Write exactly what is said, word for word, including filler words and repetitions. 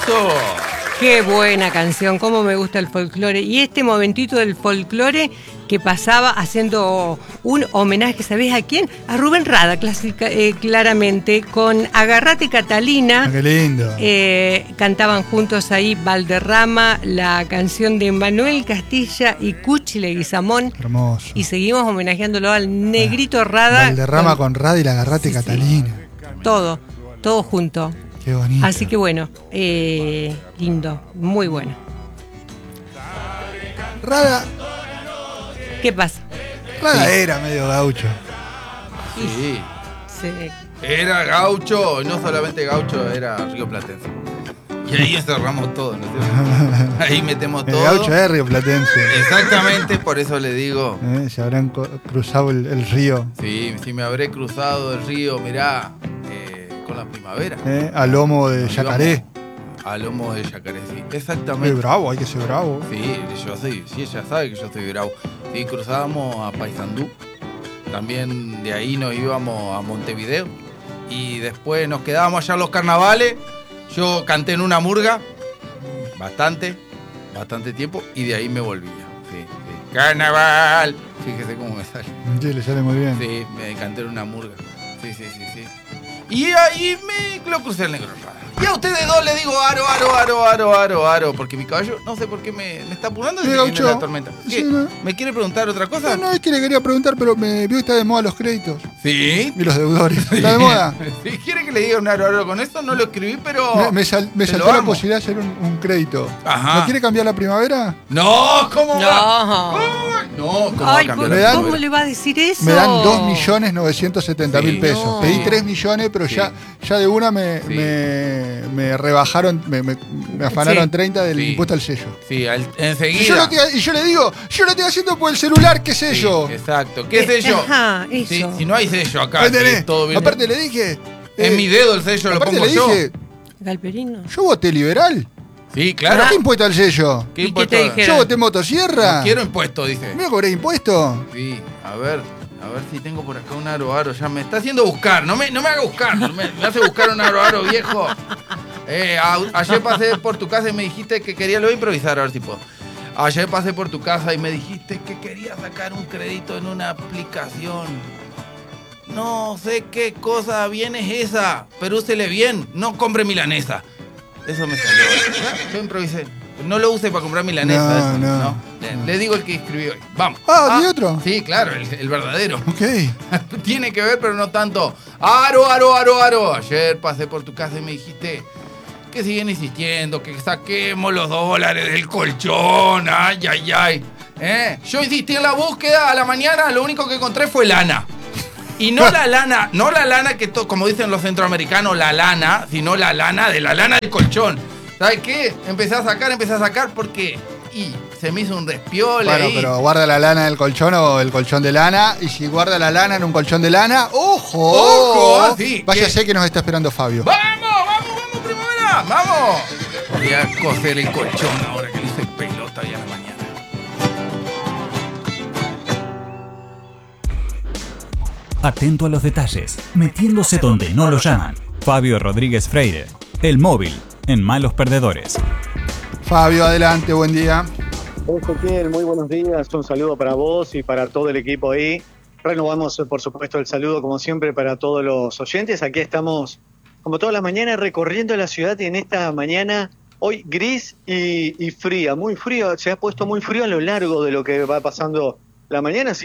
Eso. Qué buena canción, cómo me gusta el folclore. Y este momentito del folclore que pasaba haciendo un homenaje, ¿sabés a quién? A Rubén Rada, clásica, eh, claramente, con Agarrate Catalina. Qué lindo. Eh, cantaban juntos ahí Valderrama, la canción de Manuel Castilla y Cuchi Leguizamón. Hermoso. Y seguimos homenajeándolo al Negrito Rada. Valderrama con, con Rada y la Agarrate sí, Catalina. Sí. Todo, todo junto. Qué bonito. Así que bueno, eh, lindo, muy bueno. Rada. ¿Qué pasa? Rada Sí. era medio gaucho. Sí. Sí. Era gaucho, no solamente gaucho, era rioplatense. Y ahí cerramos todo, ¿no? Ahí metemos El todo. gaucho es rioplatense. Exactamente, por eso le digo. Eh, se habrán co- cruzado el, el río. Sí, si me habré cruzado el río, mirá, eh, con la primavera. Eh, a lomo de Nos yacaré. íbamos A lomo de yacaré, sí. Qué Exactamente. bravo, hay que ser bravo. Sí, yo soy, sí, ella sabe que yo soy bravo. Sí, cruzábamos a Paysandú. También de ahí nos íbamos a Montevideo. Y después nos quedábamos allá en los carnavales. Yo canté en una murga. Bastante, bastante tiempo. Y de ahí me volvía. Sí, sí. Carnaval. Fíjese cómo me sale. Sí, le sale muy bien. Sí, me canté en una murga. Sí, sí, sí, sí. Y ahí me lo crucé el negro Rada. Y a ustedes dos le digo aro, aro, aro, aro, aro, aro, porque mi caballo, no sé por qué me, me está apurando Sí, desde que viene gaucho. la tormenta. ¿Qué? Sí, no. ¿Me quiere preguntar otra cosa? No, no es que le quería preguntar, pero me vio que está de moda los créditos Sí. y los deudores. ¿Está de moda? Si quiere que le diga un aro, aro con esto, no lo escribí, pero... Me, me sal- me se saltó lo la amo. posibilidad de hacer un, un crédito. Ajá. ¿No quiere cambiar la primavera? No, ¿cómo No. va? ¿Cómo? No, ¿cómo va a Ay, cambiar ¿cómo, Me la dan- ¿cómo le va a decir eso? Me dan dos millones novecientos setenta mil Sí. pesos. No. Pedí tres millones, pero Sí. ya, ya de una me, Sí. me, me rebajaron, me, me, me afanaron Sí. treinta del Sí. impuesto al sello. Sí, al- Y yo, enseguida. lo estoy- y yo le digo, yo lo estoy haciendo por el celular, ¿qué Sí, sello? exacto. ¿Qué Eh, sello? ajá, eso. Sí, si no hay sello acá, ¿Me entendés? sí, todo bien. Aparte le dije... En eh, mi dedo el sello lo aparte pongo le yo. dije, Galperino. yo voté liberal. Sí, ¿Para claro. qué impuesto al sello? ¿Qué ¿Y qué impuesto? te dijeron? Yo voté motosierra. No quiero impuesto, dice. ¿Me cobré impuesto? Sí, a ver, a ver si tengo por acá un aro aro. Ya me está haciendo buscar, no me, no me haga buscar, no me, me hace buscar un aro aro viejo. Eh, a- ayer pasé por tu casa y me dijiste que quería, lo voy a improvisar a ver si puedo. Ayer pasé por tu casa y me dijiste que quería sacar un crédito en una aplicación. No sé qué cosa bien es esa, pero úsele bien, no compre milanesa. Eso me salió. Yo improvisé. No lo use para comprar milanesa. No, eso, no. ¿no? Le, le digo el que escribió hoy. Vamos. Ah, ¿y otro? Sí, claro, el, el verdadero. Ok. Tiene que ver, pero no tanto. Aro, aro, aro, aro. Ayer pasé por tu casa y me dijiste que siguen insistiendo, que saquemos los dólares del colchón. Ay, ay, ay. ¿Eh? Yo insistí en la búsqueda a la mañana, lo único que encontré fue lana. Y no la lana, no la lana que, to- como dicen los centroamericanos, la lana, sino la lana de la lana del colchón. ¿Sabes qué? Empecé a sacar, empecé a sacar porque... Y se me hizo un despiole Bueno, ahí. pero guarda la lana del colchón o el colchón de lana. Y si guarda la lana en un colchón de lana, ¡ojo! ¡Ojo! Ah, sí, Váyase que- que nos está esperando Fabio. ¡Vamos, vamos, vamos, primavera! ¡Vamos! Voy a coser el colchón ahora que le hice pelota ya a la mañana. Atento a los detalles, metiéndose donde no lo llaman. Fabio Rodríguez Freire, el móvil en Malos Perdedores. Fabio, adelante, buen día. Ezequiel, muy buenos días. Un saludo para vos y para todo el equipo ahí. Renovamos, por supuesto, el saludo, como siempre, para todos los oyentes. Aquí estamos, como todas las mañanas, recorriendo la ciudad y en esta mañana, hoy gris y, y fría, muy frío. Se ha puesto muy frío a lo largo de lo que va pasando la mañana, así